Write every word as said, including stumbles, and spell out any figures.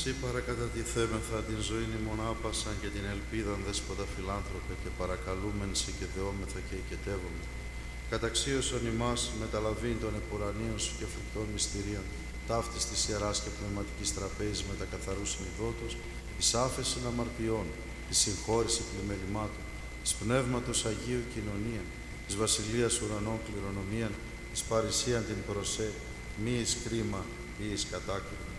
Εσύ παρακατατιθέμεθα την ζωήν ημών άπασαν και την ελπίδαν δέσποτα φιλάνθρωπε και παρακαλούμεν σε και δεόμεθα και οικετεύομαι. Καταξίωσον ημάς μεταλαβήν των επουρανίων σου και φρικτών μυστηρίων, ταύτης της ιεράς και πνευματικής τραπέζης με τα καθαρούς συνειδότος, εις άφεσιν αμαρτιών, εις συγχώρηση πλημελημάτων, εις πνεύματος Αγίου κοινωνία, εις βασιλείας ουρανών κληρονομίαν, εις παρησίαν την προσέ, μη εις κρίμα ή εις κατάκριμα.